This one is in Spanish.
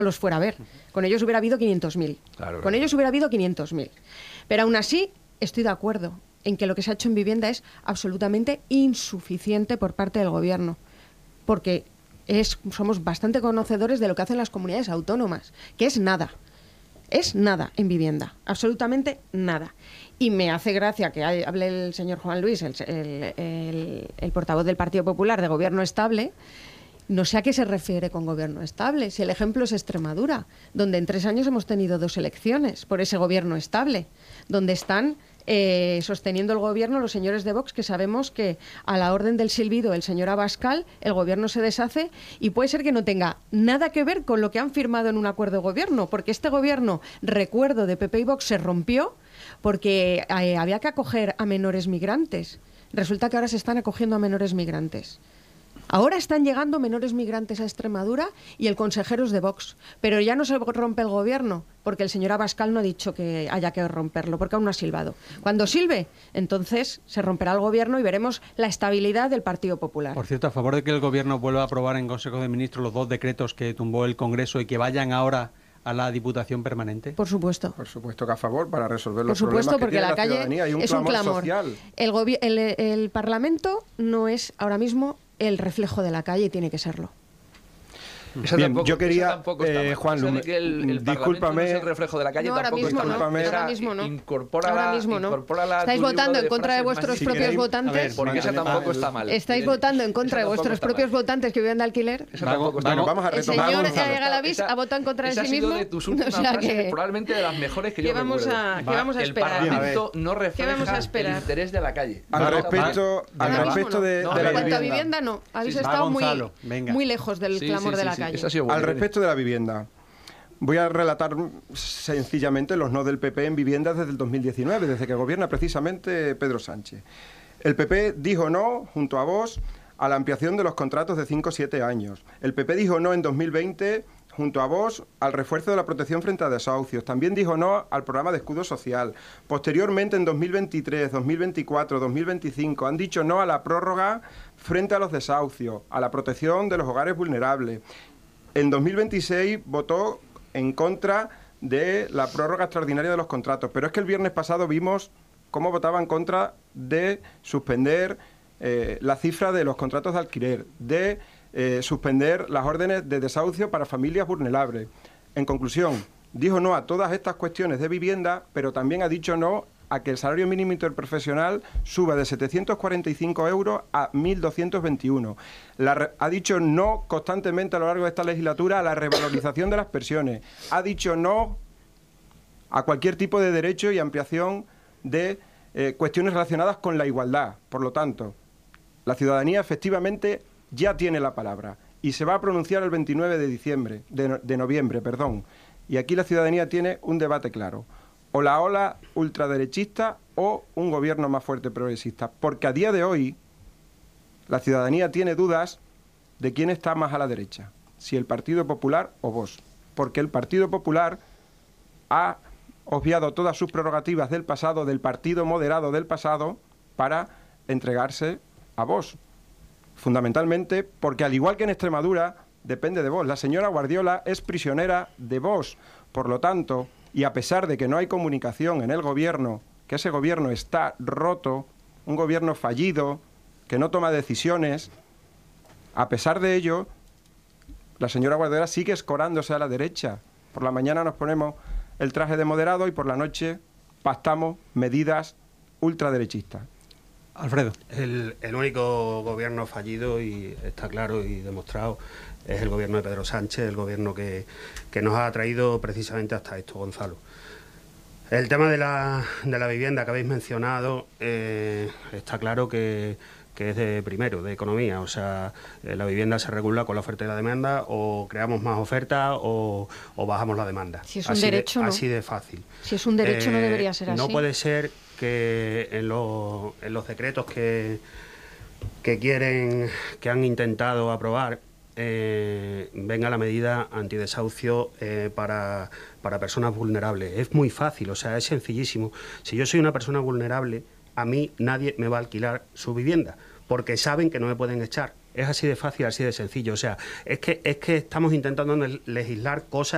los fuera a ver. Con ellos hubiera habido 500.000. Claro, Con ellos hubiera habido 500.000. Pero aún así, estoy de acuerdo en que lo que se ha hecho en vivienda es absolutamente insuficiente por parte del Gobierno. Porque somos bastante conocedores de lo que hacen las comunidades autónomas, que es nada. Es nada en vivienda, absolutamente nada. Y me hace gracia que hable el señor Juan Luis, el portavoz del Partido Popular, de gobierno estable. No sé a qué se refiere con gobierno estable. Si el ejemplo es Extremadura, donde en 3 años hemos tenido 2 elecciones por ese gobierno estable, donde están sosteniendo el gobierno los señores de Vox, que sabemos que a la orden del silbido el señor Abascal, el gobierno se deshace, y puede ser que no tenga nada que ver con lo que han firmado en un acuerdo de gobierno, porque este gobierno, recuerdo, de PP y Vox se rompió porque había que acoger a menores migrantes. Resulta que ahora se están acogiendo a menores migrantes. Ahora están llegando menores migrantes a Extremadura y el consejero es de Vox. Pero ya no se rompe el gobierno, porque el señor Abascal no ha dicho que haya que romperlo, porque aún no ha silbado. Cuando silbe, entonces se romperá el gobierno y veremos la estabilidad del Partido Popular. Por cierto, a favor de que el gobierno vuelva a aprobar en Consejo de Ministros los 2 decretos que tumbó el Congreso y que vayan ahora a la Diputación Permanente. Por supuesto. Por supuesto que a favor, para resolver los Por supuesto, problemas que porque tiene la calle ciudadanía. Hay es un clamor. social. El Parlamento no es ahora mismo el reflejo de la calle y tiene que serlo. Bien, yo quería, Juan, discúlpame, no es el reflejo de la calle, no, ahora tampoco mismo está no, mal. ahora mismo no. Incorpora Estáis votando en contra de vuestros propios votantes. Porque esa tampoco está mal. Estáis votando en contra de vuestros propios votantes que viven de alquiler. Vamos a el señor Galavis ha votado en contra de sí mismo. De tus últimas frases, probablemente de las mejores que yo recuerdo. ¿Qué vamos a esperar? El Parlamento no refleja el interés de la calle. Al respecto de la vivienda no. Habéis estado muy lejos del clamor de la calle. Al respecto de la vivienda, voy a relatar sencillamente los no del PP en vivienda desde el 2019, desde que gobierna precisamente Pedro Sánchez. El PP dijo no, junto a Vox, a la ampliación de los contratos de 5 o 7 años. El PP dijo no en 2020, junto a Vox, al refuerzo de la protección frente a desahucios. También dijo no al programa de escudo social. Posteriormente, en 2023, 2024, 2025, han dicho no a la prórroga frente a los desahucios, a la protección de los hogares vulnerables. En 2026 votó en contra de la prórroga extraordinaria de los contratos, pero es que el viernes pasado vimos cómo votaba en contra de suspender la cifra de los contratos de alquiler, de suspender las órdenes de desahucio para familias vulnerables. En conclusión, dijo no a todas estas cuestiones de vivienda, pero también ha dicho no a que el salario mínimo interprofesional suba de 745 euros a 1.221. Ha dicho no constantemente a lo largo de esta legislatura a la revalorización de las pensiones. Ha dicho no a cualquier tipo de derecho y ampliación de cuestiones relacionadas con la igualdad. Por lo tanto, la ciudadanía efectivamente ya tiene la palabra y se va a pronunciar el 29 de noviembre. Y aquí la ciudadanía tiene un debate claro. O la ola ultraderechista o un gobierno más fuerte progresista. Porque a día de hoy la ciudadanía tiene dudas de quién está más a la derecha, si el Partido Popular o Vox. Porque el Partido Popular ha obviado todas sus prerrogativas del pasado, del partido moderado del pasado, para entregarse a Vox. Fundamentalmente porque, al igual que en Extremadura, depende de Vox. La señora Guardiola es prisionera de Vox. Por lo tanto, y a pesar de que no hay comunicación en el gobierno, que ese gobierno está roto, un gobierno fallido, que no toma decisiones, a pesar de ello, la señora Guardiola sigue escorándose a la derecha. Por la mañana nos ponemos el traje de moderado y por la noche pactamos medidas ultraderechistas. Alfredo. El único gobierno fallido, y está claro y demostrado, es el gobierno de Pedro Sánchez, el gobierno que nos ha traído precisamente hasta esto, Gonzalo. El tema de la vivienda que habéis mencionado, está claro que es de economía. O sea, la vivienda se regula con la oferta y la demanda, o creamos más oferta o bajamos la demanda. Si es un derecho, no. Así de fácil. Si es un derecho, no debería ser así. No puede ser que en los decretos que han intentado aprobar, venga la medida antidesahucio para personas vulnerables. Es muy fácil, o sea, es sencillísimo. Si yo soy una persona vulnerable, a mí nadie me va a alquilar su vivienda, porque saben que no me pueden echar. Es así de fácil, así de sencillo. O sea, es que estamos intentando legislar cosas